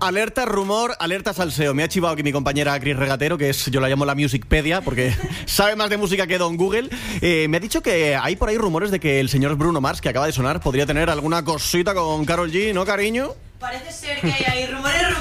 Alerta rumor, alerta salseo. Me ha chivado aquí mi compañera Cris Regatero, que es, yo la llamo la Musicpedia, porque sabe más de música que Don Google. Me ha dicho que hay por ahí rumores de que el señor Bruno Mars, que acaba de sonar, podría tener alguna cosita con Karol G, ¿no, cariño? Parece ser que hay rumores